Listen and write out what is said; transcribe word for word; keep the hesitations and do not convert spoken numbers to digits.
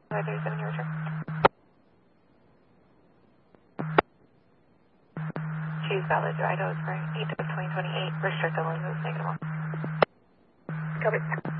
five three seven, your return. Choose valid to Idaho Spring, eight of twenty twenty-eight, restrict the lane moves negative one. Copy.